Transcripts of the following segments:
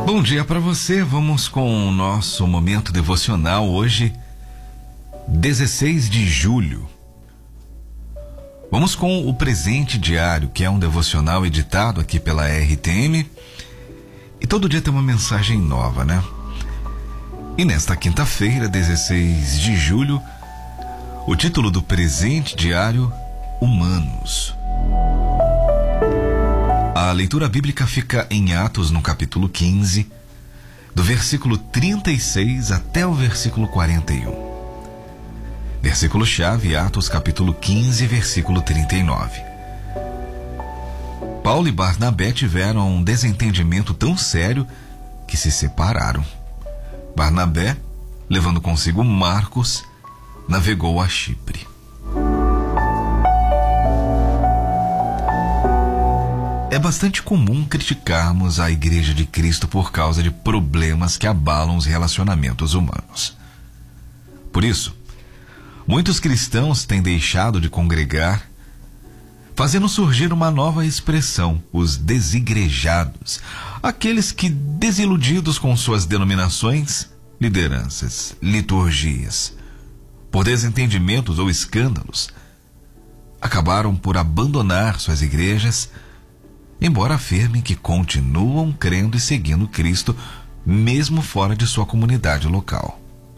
Bom dia para você. Vamos com o nosso momento devocional hoje, 16 de julho. Vamos com o presente diário, que é um devocional editado aqui pela RTM. E todo dia tem uma mensagem nova, né? E nesta quinta-feira, 16 de julho, o título do presente diário, Humanos. A leitura bíblica fica em Atos, no capítulo 15, do versículo 36 até o versículo 41. Versículo-chave, Atos, capítulo 15, versículo 39. Paulo e Barnabé tiveram um desentendimento tão sério que se separaram. Barnabé, levando consigo Marcos, navegou a Chipre. É bastante comum criticarmos a Igreja de Cristo por causa de problemas que abalam os relacionamentos humanos. Por isso, muitos cristãos têm deixado de congregar, fazendo surgir uma nova expressão, os desigrejados, aqueles que, desiludidos com suas denominações, lideranças, liturgias, por desentendimentos ou escândalos, acabaram por abandonar suas igrejas, embora afirmem que continuam crendo e seguindo Cristo, mesmo fora de sua comunidade local.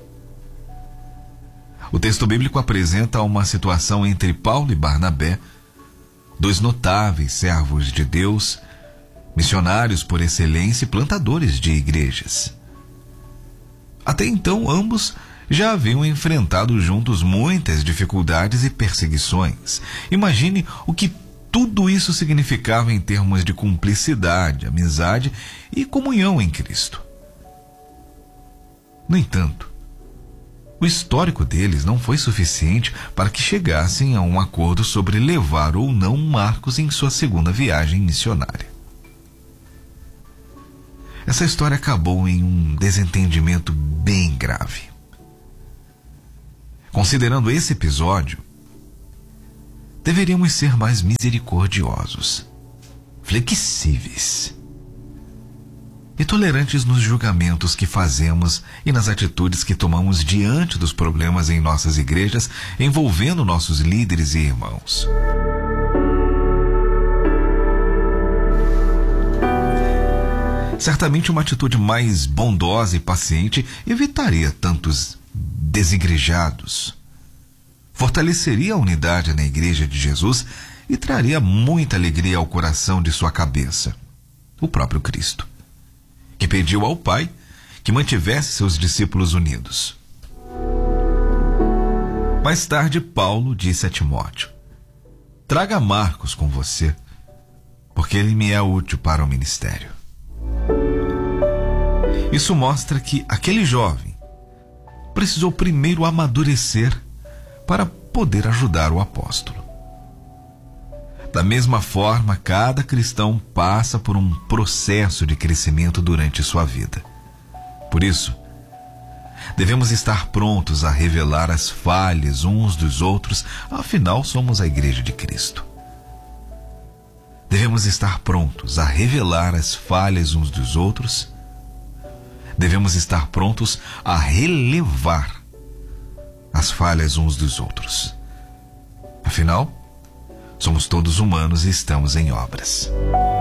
O texto bíblico apresenta uma situação entre Paulo e Barnabé, dois notáveis servos de Deus, missionários por excelência e plantadores de igrejas. Até então, ambos já haviam enfrentado juntos muitas dificuldades e perseguições. Imagine o que tudo isso significava em termos de cumplicidade, amizade e comunhão em Cristo. No entanto, o histórico deles não foi suficiente para que chegassem a um acordo sobre levar ou não Marcos em sua segunda viagem missionária. Essa história acabou em um desentendimento bem grave. Considerando esse episódio, deveríamos ser mais misericordiosos, flexíveis e tolerantes nos julgamentos que fazemos e nas atitudes que tomamos diante dos problemas em nossas igrejas envolvendo nossos líderes e irmãos. Certamente uma atitude mais bondosa e paciente evitaria tantos desigrejados, fortaleceria a unidade na Igreja de Jesus e traria muita alegria ao coração de sua cabeça, o próprio Cristo, que pediu ao Pai que mantivesse seus discípulos unidos. Mais tarde, Paulo disse a Timóteo: traga Marcos com você, porque ele me é útil para o ministério. Isso mostra que aquele jovem precisou primeiro amadurecer para poder ajudar o apóstolo. Da mesma forma, cada cristão passa por um processo de crescimento durante sua vida. Por isso, devemos estar prontos a revelar as falhas uns dos outros, afinal somos a Igreja de Cristo. Devemos estar prontos a revelar as falhas uns dos outros. Devemos estar prontos a relevar as falhas uns dos outros. Afinal, somos todos humanos e estamos em obras.